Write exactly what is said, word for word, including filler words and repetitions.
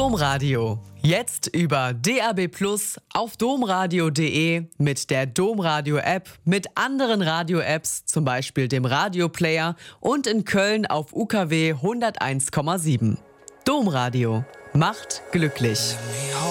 Domradio. Jetzt über D A B plus, auf domradio punkt de, mit der Domradio-App, mit anderen Radio-Apps, zum Beispiel dem Radioplayer, und in Köln auf U K W hunderteins Komma sieben. Domradio macht glücklich.